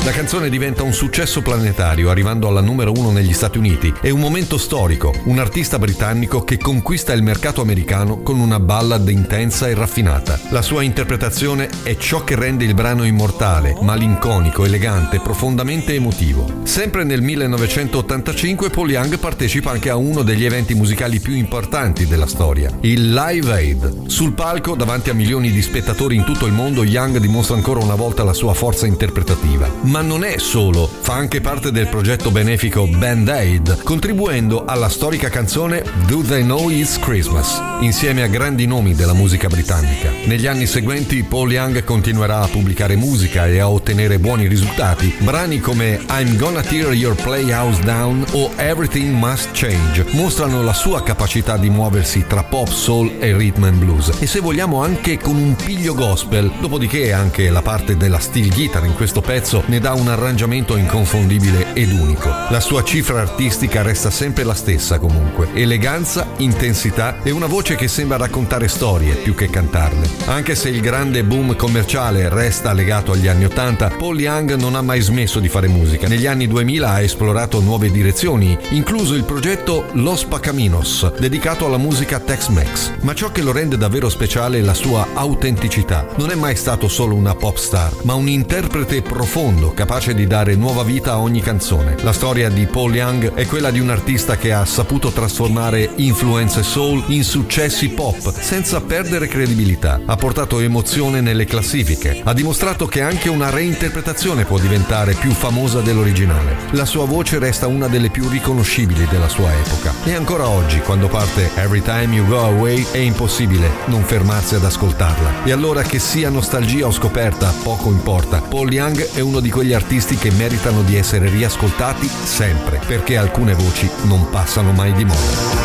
La canzone diventa un successo planetario, arrivando alla numero 1 negli Stati Uniti. È un momento storico, un artista britannico che conquista il mercato americano con una ballad intensa e raffinata. La sua interpretazione è ciò che rende il brano immortale, malinconico, elegante, profondamente emotivo. Sempre nel 1985 Paul Young partecipa anche a uno degli eventi musicali più importanti della storia, il Live Aid. Sul palco, davanti a milioni di spettatori in tutto il mondo, Young dimostra ancora una volta la sua forza interpretativa. Ma non è solo, fa anche parte del progetto benefico Band Aid, contribuendo alla storica canzone Do They Know It's Christmas, insieme a grandi nomi della musica britannica. Negli anni seguenti Paul Young continuerà a pubblicare musica e a ottenere buoni risultati. Brani come I'm Gonna Tear Your Playhouse Down o Everything Must Change mostrano la sua capacità di muoversi tra pop, soul e rhythm and blues, e se vogliamo anche con un piglio gospel. Dopodiché anche la parte della steel guitar in questo pezzo ne dà un arrangiamento inconfondibile ed unico. La sua cifra artistica resta sempre la stessa comunque: eleganza, intensità e una voce che sembra raccontare storie più che cantarle. Anche se il grande boom commerciale resta legato agli anni 80, Paul Young non ha mai smesso di fare musica. Negli anni 2000 ha esplorato nuove direzioni, incluso il progetto Los Pacaminos, dedicato alla musica Tex-Mex. Ma ciò che lo rende davvero speciale è la sua autenticità. Non è mai stato solo una pop star, ma un interprete profondo, capace di dare nuova vita a ogni canzone. La storia di Paul Young è quella di un artista che ha saputo trasformare influenze soul in successi pop senza perdere credibilità. Ha portato emozione nelle classifiche, ha dimostrato che anche una reinterpretazione può diventare più famosa dell'originale. La sua voce resta una delle più riconoscibili della sua epoca, e ancora oggi, quando parte Every Time You Go Away, è impossibile non fermarsi ad ascoltarla. E allora, che sia nostalgia o scoperta, poco importa. Paul Young è uno di quegli artisti che meritano di essere riascoltati sempre, perché alcune voci non passano mai di moda.